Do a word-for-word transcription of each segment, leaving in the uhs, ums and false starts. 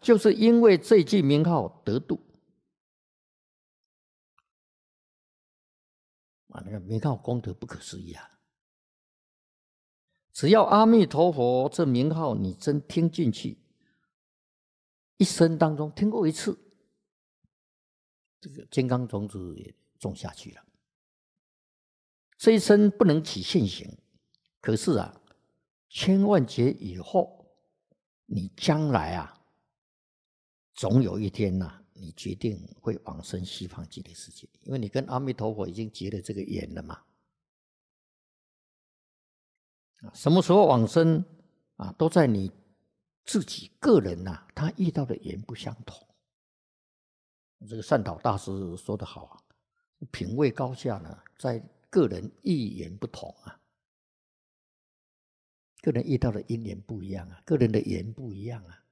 就是因为这句名号得度啊，那个名号功德不可思议啊！只要阿弥陀佛这名号你真听进去，一生当中听过一次，这个金刚种子也种下去了。这一生不能起现行，可是啊，千万劫以后，你将来啊，总有一天呐、啊，你决定会往生西方极乐世界，因为你跟阿弥陀佛已经结了这个缘了嘛。什么时候往生啊，都在你自己个人呐、啊，他遇到的缘不相同。这个善导大师说得好啊，品位高下呢，在个人意缘不同啊，个人遇到的因缘不一样啊，个人的缘不一样啊。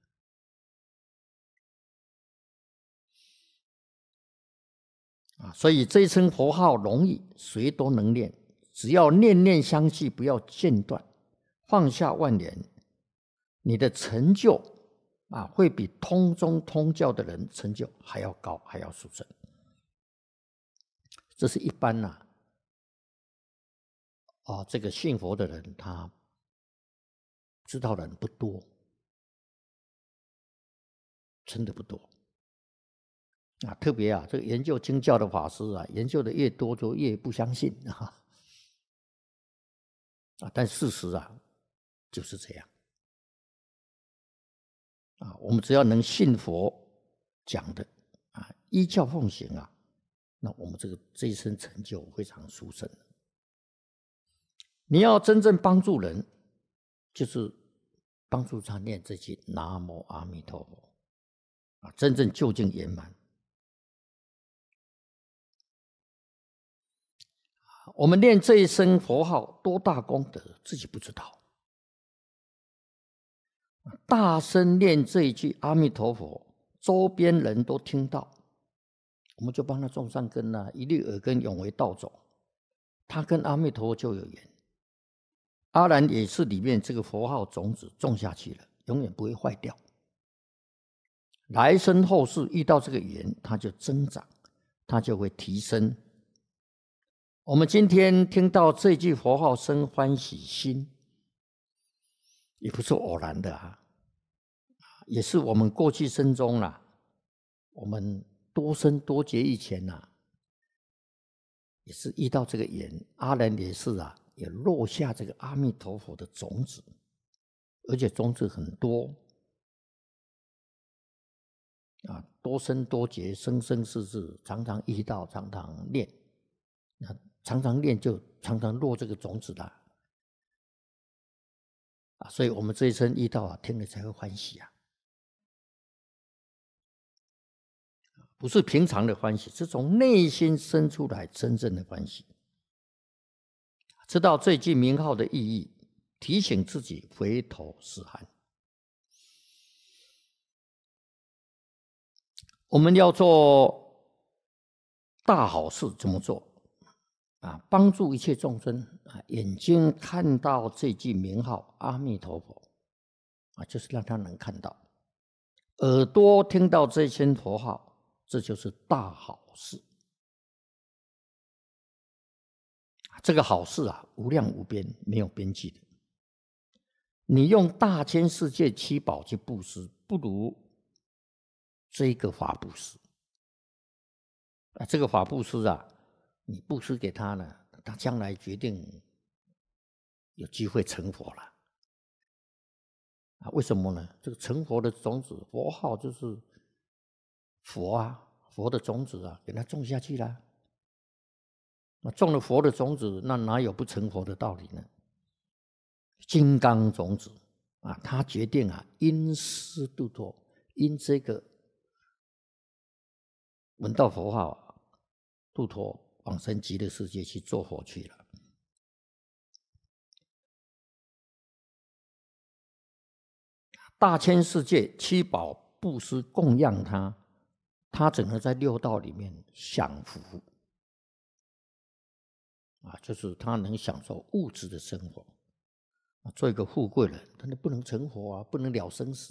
啊，所以这一声佛号容易，谁都能念，只要念念相续，不要间断，放下万缘，你的成就啊，会比通宗通教的人成就还要高，还要殊胜。这是一般呐、啊，啊，这个信佛的人他知道的人不多，真的不多。啊，特别啊，这个研究经教的法师啊，研究的越多，就越不相信啊。啊，但事实啊，就是这样。啊，我们只要能信佛讲的啊，依教奉行啊，那我们这个这一生成就非常殊胜。你要真正帮助人，就是帮助他念这句南无阿弥陀佛啊，真正究竟圆满。我们念这一声佛号多大功德，自己不知道。大声念这一句阿弥陀佛，周边人都听到，我们就帮他种善根啊，一律耳根永为道种，他跟阿弥陀佛就有缘。阿难也是里面这个佛号种子种下去了，永远不会坏掉。来生后世遇到这个缘，它就增长，它就会提升。我们今天听到这句佛号生欢喜心，也不是偶然的啊，也是我们过去生中啊，我们多生多劫以前啊，也是遇到这个缘，阿难也是啊，也落下这个阿弥陀佛的种子，而且种子很多啊，多生多劫，生生世世，常常遇到，常常念，那常常念就常常落这个种子啦，啊，所以我们这一生遇到啊，听了才会欢喜啊，不是平常的欢喜，是从内心生出来真正的欢喜。知道这句名号的意义，提醒自己回头是岸。我们要做大好事，怎么做？啊，帮助一切众生啊，眼睛看到这句名号阿弥陀佛啊，就是让他能看到；耳朵听到这声佛号，这就是大好事。这个好事啊，无量无边，没有边际的。你用大千世界七宝去布施，不如这个法布施啊。这个法布施啊，你布施给他呢，他将来决定有机会成佛了啊？为什么呢？这个成佛的种子，佛号就是佛啊，佛的种子啊，给他种下去了。那种了佛的种子，那哪有不成佛的道理呢？金刚种子啊，他决定啊，因施度脱，因这个闻到佛号度脱往生极乐世界去做佛去了。大千世界七宝布施供养他，他整个在六道里面享福啊，就是他能享受物质的生活，做一个富贵人，但是不能成佛啊，不能了生死。